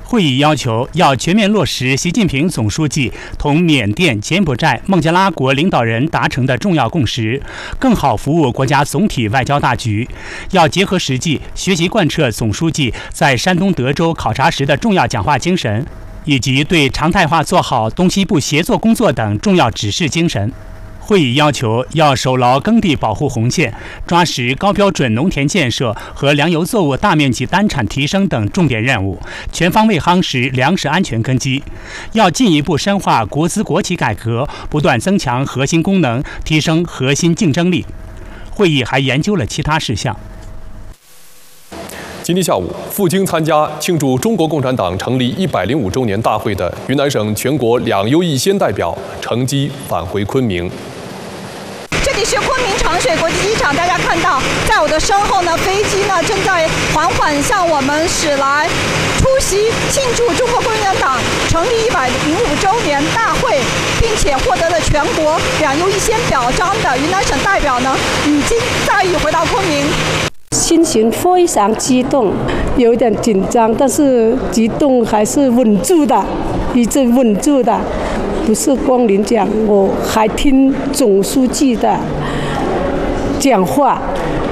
会议要求要全面落实习近平总书记同缅甸、柬埔寨、孟加拉国领导人达成的重要共识，更好服务国家总体外交大局。要结合实际，学习贯彻总书记在山东德州考察时的重要讲话精神，以及对常态化做好东西部协作工作等重要指示精神。会议要求要守牢耕地保护红线，抓实高标准农田建设和粮油作物大面积单产提升等重点任务，全方位夯实粮食安全根基。要进一步深化国资国企改革，不断增强核心功能，提升核心竞争力。会议还研究了其他事项。 今天下午，赴京参加庆祝中国共产党成立105周年大会的云南省全国两优一先代表乘机返回昆明。 这里是昆明长水国际机场，大家看到，在我的身后呢，飞机呢正在缓缓向我们驶来。出席庆祝中国共产党成立105周年大会，并且获得了全国两优一先表彰的云南省代表呢，已经载誉回到昆明。 心情非常激动，有点紧张，但是激动还是稳住的，一直稳住的。不是光领奖，我还听总书记的讲话。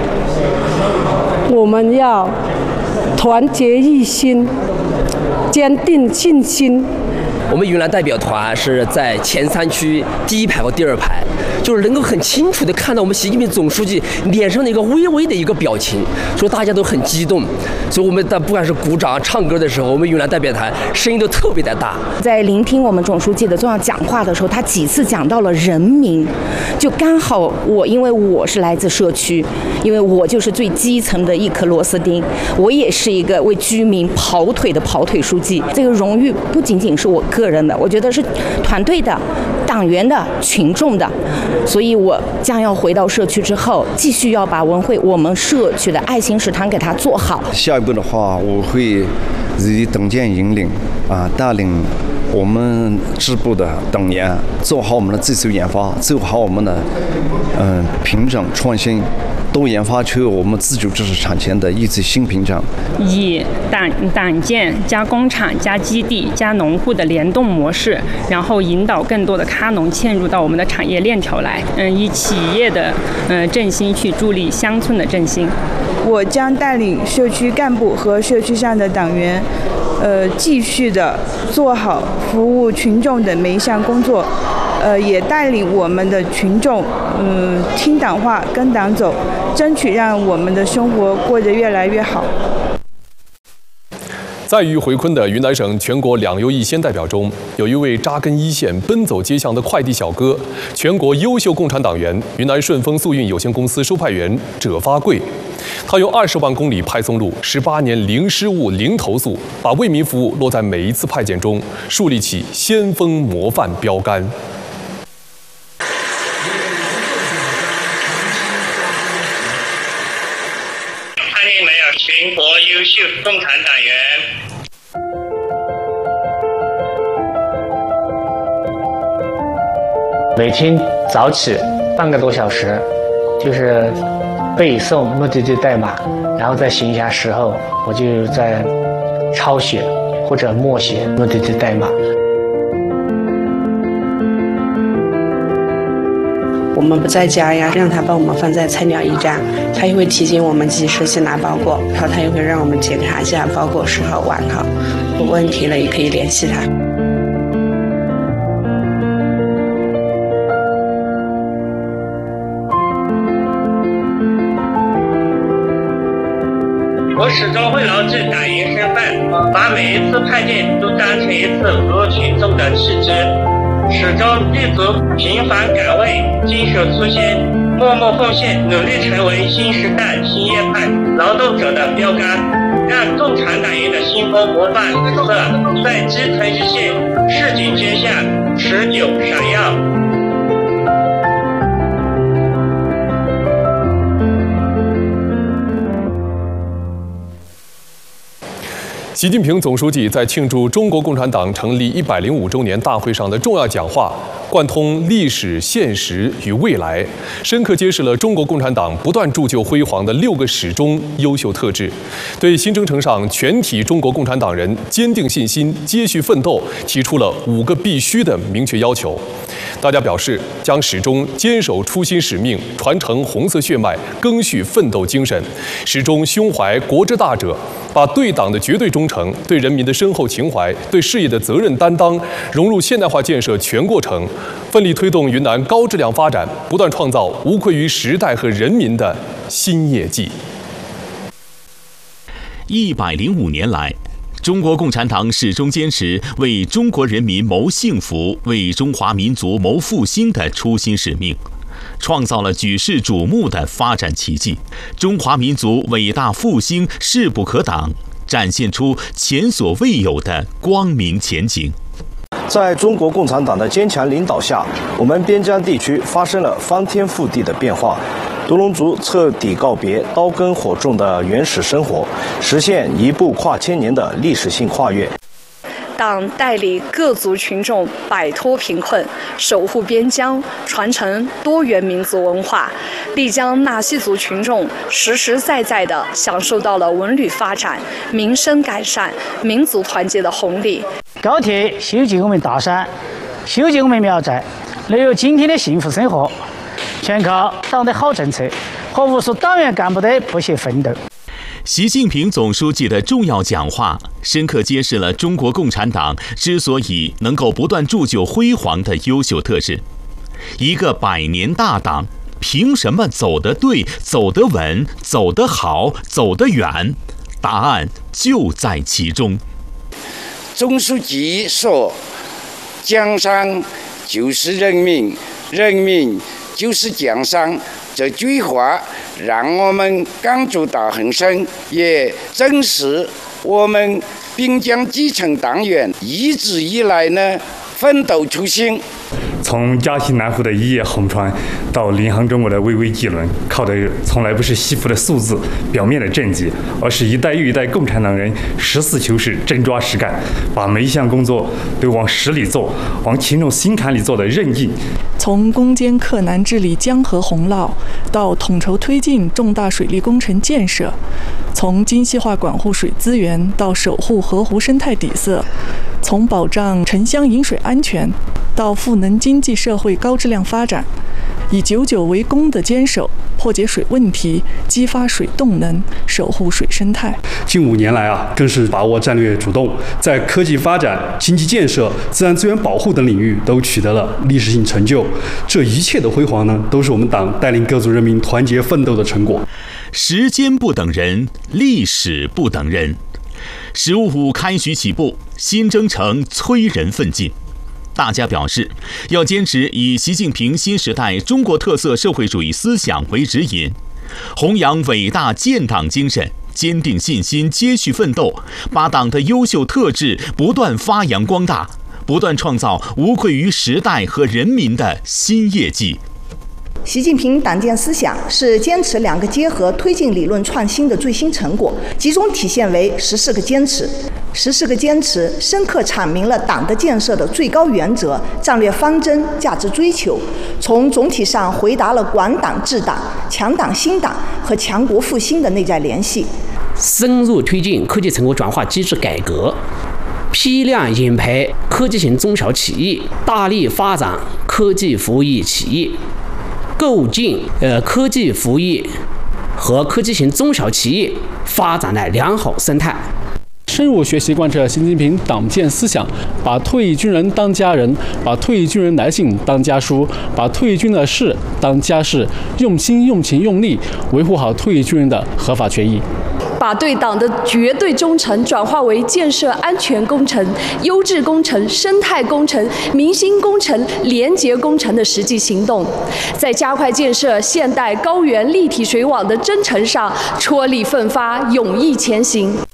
我们要团结一心，坚定信心。 我们云南代表团是在前3区第1排和第2排，就是能够很清楚地看到我们习近平总书记脸上的一个微微的一个表情，所以大家都很激动。所以我们不管是鼓掌、唱歌的时候，我们云南代表团声音都特别的大。 在聆听我们总书记的重要讲话的时候，他几次讲到了人民，就刚好因为我是来自社区，因为我就是最基层的一颗螺丝钉，我也是一个为居民跑腿的跑腿书记。这个荣誉不仅仅是我个人的，我觉得是团队的、党员的、群众的。所以我将要回到社区之后，继续要把我们社区的爱心食堂给它做好。 下一步的话，我会以党建引领带领我们支部的党员做好我们的技术研发，做好我们的品种创新，多研发出我们自主知识产权的一次新品种。 以党建加工厂加基地加农户的联动模式，然后引导更多的咖农嵌入到我们的产业链条来，以企业的振兴去助力乡村的振兴。 我将带领社区干部和社区上的党员，继续的做好服务群众的每一项工作，也带领我们的群众，听党话，跟党走，争取让我们的生活过得越来越好。 载誉回昆的云南省全国两优一先代表中，有一位扎根一线、奔走街巷的快递小哥，全国优秀共产党员、云南顺丰速运有限公司收派员者发贵。他用20万公里派送路，18年零失误、零投诉，把为民服务落在每一次派件中，树立起先锋模范标杆。 欢迎没有全国优秀共产党员。 每天早起半个多小时，就是背诵目的地代码，然后在闲暇时候我就在抄写或者默写目的地代码。 我们不在家呀，让他帮我们放在菜鸟驿站，他也会提醒我们及时去拿包裹，然后他也会让我们检查一下包裹是否完好，有问题了也可以联系他。 我始终会牢记党员身份，把每一次派件都当成一次服务群众的契机，始终立足平凡岗位，坚守初心，默默奉献，努力成为新时代新业态劳动者的标杆，让共产党员的新风模范特色在基层一线市井街巷持久闪耀。 习近平总书记在庆祝中国共产党成立105周年大会上的重要讲话，贯通历史、现实与未来，深刻揭示了中国共产党不断铸就辉煌的6个始终优秀特质，对新征程上全体中国共产党人坚定信心、接续奋斗提出了5个必须的明确要求。大家表示，将始终坚守初心使命，传承红色血脉，赓续奋斗精神，始终胸怀国之大者，把对党的绝对忠诚、对人民的深厚情怀、对事业的责任担当融入现代化建设全过程，奋力推动云南高质量发展，不断创造无愧于时代和人民的新业绩。 105年来，中国共产党始终坚持为中国人民谋幸福、为中华民族谋复兴的初心使命，创造了举世瞩目的发展奇迹。中华民族伟大复兴势不可挡，展现出前所未有的光明前景。 在中国共产党的坚强领导下，我们边疆地区发生了翻天覆地的变化。独龙族彻底告别刀耕火种的原始生活，实现一步跨千年的历史性跨越。 党带领各族群众摆脱贫困，守护边疆，传承多元民族文化，力将纳西族群众实实在在地享受到了文旅发展、民生改善、民族团结的红利。 高铁修建我们大山，修建我们苗寨，能有今天的幸福生活，全靠党的好政策和无数党员干部的不懈奋斗。 习近平总书记的重要讲话，深刻揭示了中国共产党之所以能够不断铸就辉煌的优秀特质。一个100年大党，凭什么走得对、走得稳、走得好、走得远？答案就在其中。 总书记说：“江山就是人民，人民就是江山。”这句话让我们感触到很深，也正是我们滨江基层党员一直以来呢奋斗初心。 从嘉西南湖的一叶红船到领航中国的巍巍纪轮，靠的从来不是西服的素字、表面的政绩，而是一代又一代共产党人实事求是、真抓实干，把每一项工作都往实里做、往群众心坎里做的韧劲。 从攻坚克难治理江河洪涝，到统筹推进重大水利工程建设，从精细化管护水资源到守护河湖生态底色，从保障城乡饮水安全到赋能经济社会高质量发展，以久久为功的坚守，破解水问题，激发水动能，守护水生态。 近5年来更是把握战略主动，在科技发展、经济建设、自然资源保护等领域都取得了历史性成就。这一切的辉煌呢，都是我们党带领各族人民团结奋斗的成果。 时间不等人，历史不等人。15开局起步，新征程催人奋进。大家表示，要坚持以习近平新时代中国特色社会主义思想为指引，弘扬伟大建党精神，坚定信心，接续奋斗，把党的优秀特质不断发扬光大，不断创造无愧于时代和人民的新业绩。 习近平党建思想是坚持2个结合推进理论创新的最新成果，集中体现为14个坚持。14个坚持深刻阐明了党的建设的最高原则、战略方针、价值追求，从总体上回答了管党治党、强党兴党和强国复兴的内在联系。 深入推进科技成果转化机制改革，批量引培科技型中小企业，大力发展科技服务业企业，构建科技服务业和科技型中小企业发展的良好生态。 深入学习贯彻习近平党建思想，把退役军人当家人，把退役军人来信当家书，把退役军的事当家事，用心用情用力维护好退役军人的合法权益。 把对党的绝对忠诚转化为建设安全工程、优质工程、生态工程、民心工程、廉洁工程的实际行动，在加快建设现代高原立体水网的征程上戳力奋发，勇毅前行。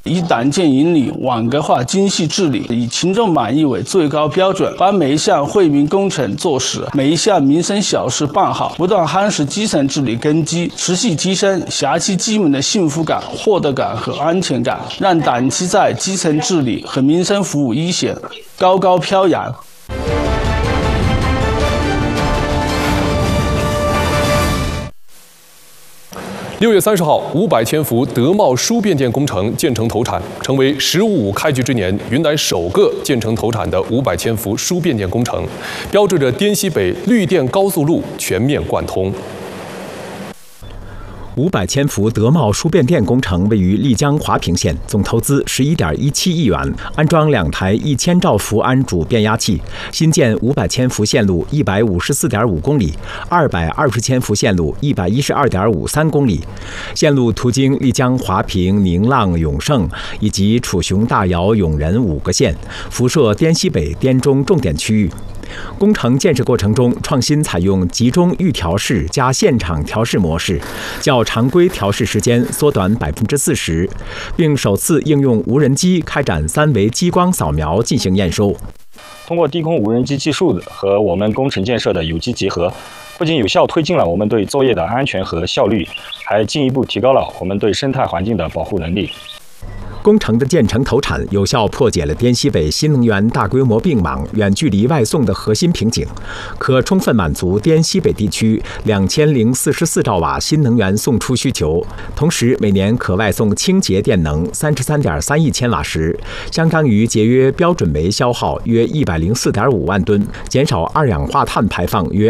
以党建引领、网格化、精细治理，以群众满意为最高标准，把每一项惠民工程做实，每一项民生小事办好，不断夯实基层治理根基，持续提升辖区居民的幸福感、获得感和安全感，让党旗在基层治理和民生服务一线高高飘扬。 6月30号，500千伏德茂输变电工程建成投产，成为“15+5”开局之年云南首个建成投产的500千伏输变电工程，标志着滇西北绿电高速路全面贯通。 500千伏德茂输变电工程位于丽江华坪县，总投资11.17亿元，安装2台1000兆伏安主变压器，新建500千伏线路154.5公里，220千伏线路112.53公里。线路途经丽江、华坪、宁浪、永胜以及楚雄、大窑、永仁5个县，辐射滇西北、滇中重点区域。工程建设过程中，创新采用集中预调试加现场调试模式，较常规调试时间缩短40%，并首次应用无人机开展3维激光扫描进行验收。 通过低空无人机技术和我们工程建设的有机结合，不仅有效推进了我们对作业的安全和效率，还进一步提高了我们对生态环境的保护能力。 工程的建成投产，有效破解了滇西北新能源大规模并网、远距离外送的核心瓶颈，可充分满足滇西北地区2044兆瓦新能源送出需求。同时，每年可外送清洁电能33.3亿千瓦时，相当于节约标准煤消耗约104.5万吨，减少二氧化碳排放约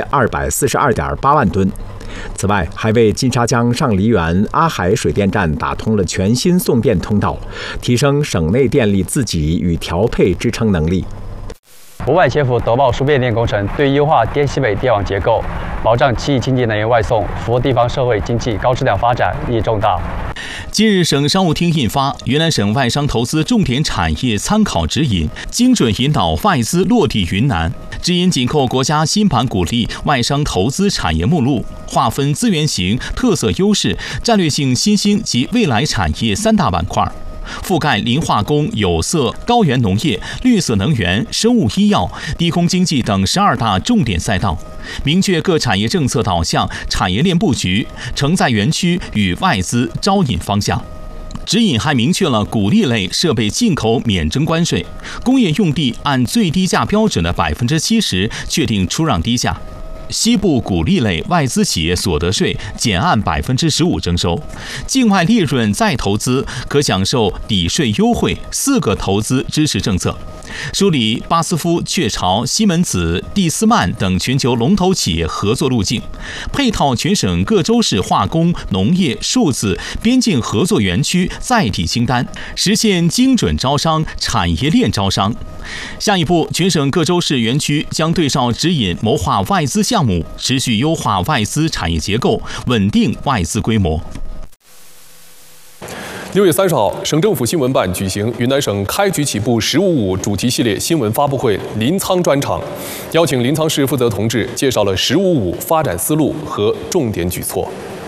242.8万吨。此外，还为金沙江上梨园阿海水电站打通了全新送电通道，提升省内电力自给与调配支撑能力。 500千伏德茂输变电工程对优化滇西北电网结构、保障区域清洁能源外送、服务地方社会经济高质量发展意义重大。 近日，省商务厅印发《云南省外商投资重点产业参考指引》，精准引导外资落地云南。指引紧扣国家新版鼓励外商投资产业目录，划分资源型、特色优势、战略性新兴及未来产业3大板块，覆盖磷化工、有色、高原农业、绿色能源、生物医药、低空经济等12大重点赛道，明确各产业政策导向、产业链布局、承载园区与外资招引方向。指引还明确了鼓励类设备进口免征关税，工业用地按最低价标准的70%确定出让低价。西部鼓励类外资企业所得税减按15%征收，境外利润再投资可享受抵税优惠，4个投资支持政策。梳理巴斯夫、雀巢、西门子、蒂斯曼等全球龙头企业合作路径，配套全省各州市化工、农业、数字、边境合作园区载体清单，实现精准招商、产业链招商。下一步，全省各州市园区将对照指引谋划外资项目，持续优化外资产业结构，稳定外资规模。 6月30号，省政府新闻办举行云南省开局起步“15+5”主题系列新闻发布会临沧专场，邀请临沧市负责同志介绍了“15+5”发展思路和重点举措。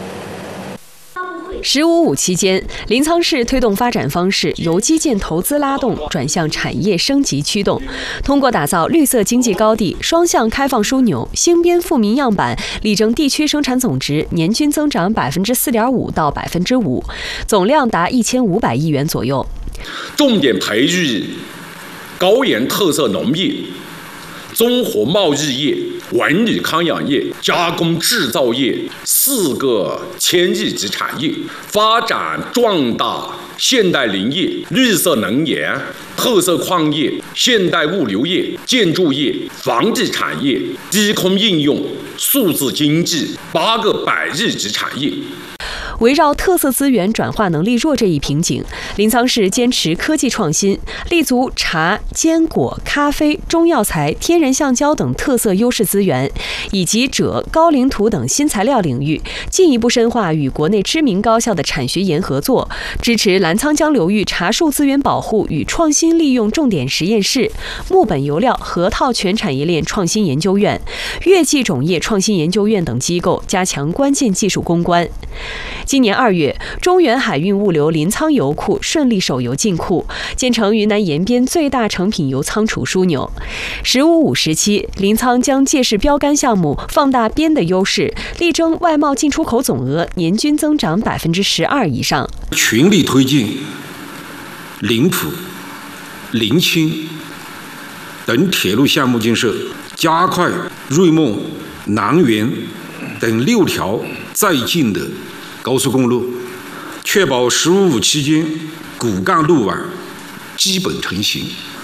15+5期间，临沧市推动发展方式由基建投资拉动转向产业升级驱动，通过打造绿色经济高地、双向开放枢纽、兴编富民样板，力争地区生产总值年均增长4.5%到5%，总量达1500亿元左右。 重点培育高原特色农业、综合贸易业、文旅康养业、加工制造业4个千亿级产业，发展壮大现代林业、绿色能源、特色矿业、现代物流业、建筑业、房地产业、低空应用、数字经济8个100亿级产业。 围绕特色资源转化能力弱这一瓶颈，临沧市坚持科技创新，立足茶、坚果、咖啡、中药材、天然橡胶等特色优势资源，以及锗、高岭土等新材料领域，进一步深化与国内知名高校的产学研合作，支持澜沧江流域茶树资源保护与创新利用重点实验室、木本油料河套全产业链创新研究院、越冀种业创新研究院等机构加强关键技术攻关。 今年2月，中原海运物流临沧油库顺利首油进库，建成云南沿边最大成品油仓储枢纽。“15-5”时期，临沧将借势标杆项目放大边的优势，力争外贸进出口总额年均增长12%以上。 全力推进临浦、临清等铁路项目建设，加快瑞梦、南源等6条在建的高速公路，确保“15-5”期间骨干路网基本成型。